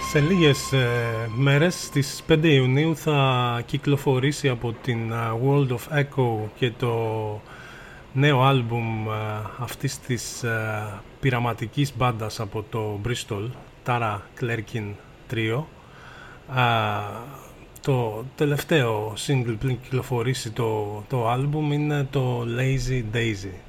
Σε λίγες μέρες, στις 5 Ιουνίου θα κυκλοφορήσει από την World of Echo και το νέο άλμπουμ αυτής της πειραματικής μπάντας από το Bristol, Tara Clerkin Trio. Το τελευταίο single που κυκλοφορήσει το άλμπουμ είναι το Lazy Daisy.